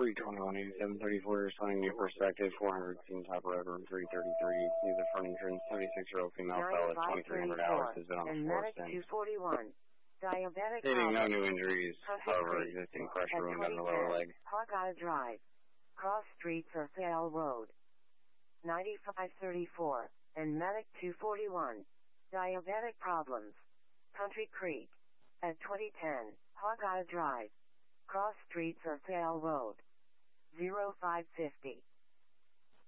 321 8734, signing new perspective, 400 Team Top Road, room 333. Use the front entrance, 76-year-old female fellow, 2,300 hours, has been on the floor since. 241. Diabetic Stating no problem. new injuries, however, existing pressure wound on the lower leg. Hawkeye Drive. Cross Street or Thale Road. 9534. And Medic 241. Diabetic problems. Country Creek. At 2010, Hawkeye Drive. Cross Street or Thale Road. 0550.